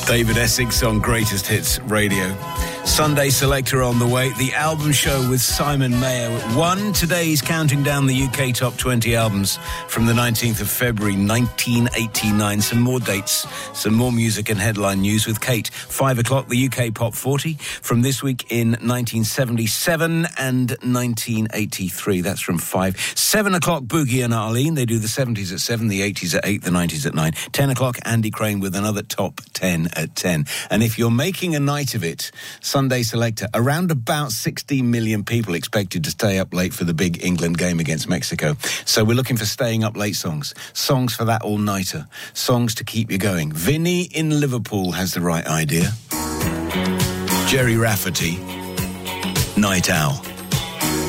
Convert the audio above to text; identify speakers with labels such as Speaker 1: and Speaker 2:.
Speaker 1: David Essex on Greatest Hits Radio. Sunday Selector on the way. The album show with Simon Mayo at 1. Today he's counting down the UK top 20 albums from the 19th of February 1989. Some more dates, some more music and headline news with Kate. 5 o'clock, the UK Pop 40 from this week in 1977 and 1983. That's from 5. 7 o'clock, Boogie and Arlene. They do the 70s at 7, the 80s at 8, the 90s at 9. 10 o'clock, Andy Crane with another top 10 at 10. And if you're making a night of it, Sunday Selector, around about 16 million people expected to stay up late for the big England game against Mexico. So we're looking for staying up late songs. Songs for that all-nighter. Songs to keep you going. Vinny in Liverpool has the right idea. Jerry Rafferty, Night Owl.